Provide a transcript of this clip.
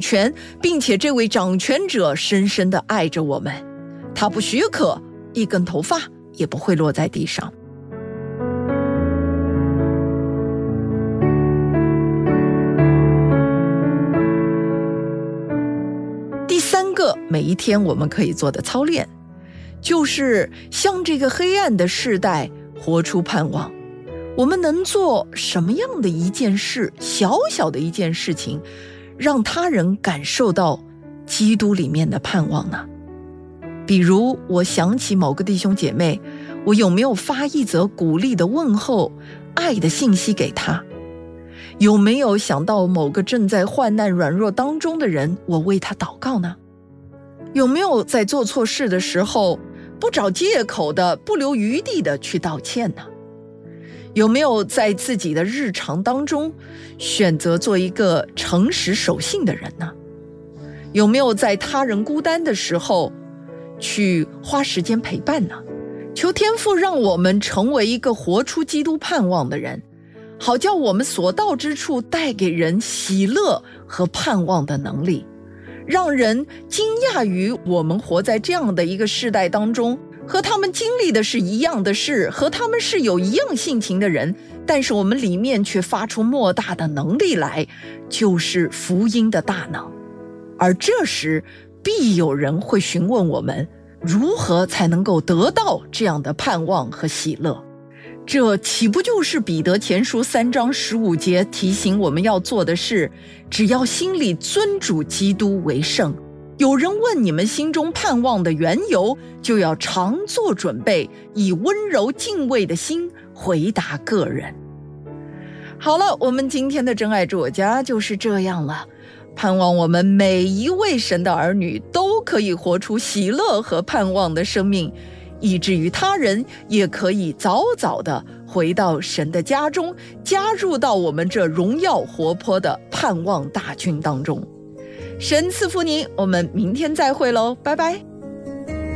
权，并且这位掌权者深深地爱着我们，他不许可一根头发也不会落在地上。第三个每一天我们可以做的操练，就是向这个黑暗的世代活出盼望。我们能做什么样的一件事，小小的一件事情，让他人感受到基督里面的盼望呢？比如我想起某个弟兄姐妹，我有没有发一则鼓励的问候、爱的信息给他？有没有想到某个正在患难软弱当中的人，我为他祷告呢？有没有在做错事的时候不找借口的、不留余地的去道歉呢？有没有在自己的日常当中选择做一个诚实守信的人呢？有没有在他人孤单的时候去花时间陪伴呢？求天父让我们成为一个活出基督盼望的人，好叫我们所到之处带给人喜乐和盼望的能力，让人惊讶于我们活在这样的一个世代当中，和他们经历的是一样的事，和他们是有一样性情的人，但是我们里面却发出莫大的能力来，就是福音的大能。而这时必有人会询问我们，如何才能够得到这样的盼望和喜乐？这岂不就是彼得前书3章15节提醒我们要做的事？只要心里尊主基督为圣。有人问你们心中盼望的缘由，就要常做准备，以温柔敬畏的心回答个人。好了，我们今天的真爱作家就是这样了。盼望我们每一位神的儿女都可以活出喜乐和盼望的生命，以至于他人也可以早早的回到神的家中，加入到我们这荣耀活泼的盼望大军当中。神赐福您，我们明天再会喽，拜拜。